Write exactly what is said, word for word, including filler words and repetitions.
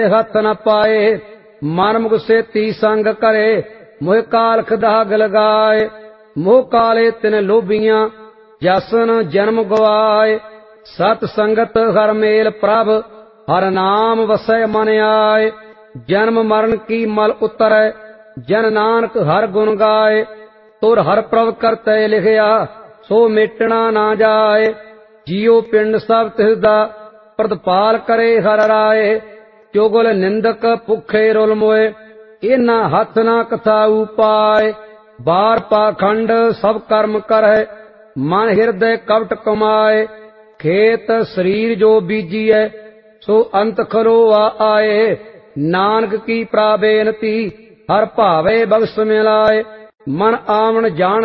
हथ न पाए। मन मुख सेती संग करे, मोह कालख दाग लगाए। मोह काले तिन लोभियां, जसन जन्म गवाए। सत संगत हर मेल प्रभ, हर नाम वसै मन आए। जन्म मरण की मल उतरै, जन नानक हर गुण गाए। तुर हर प्रभ करतै लिखिया, सो मेटना ना जाए। जियो पिंड सब तिसदा, प्रतपाल करे हर राय। चुगल निंदक भुखे रुल मोए, इना हथ ना कथाऊ पाए। बार पाखंड सब कर्म करੈ, मन हिरदय कपट कमाए। खेत शरीर जो बीजिए, सो अंत खलोआ आए। नानक की प्राबेनती, हर भावे बख्श मिलाए। मन आमन जान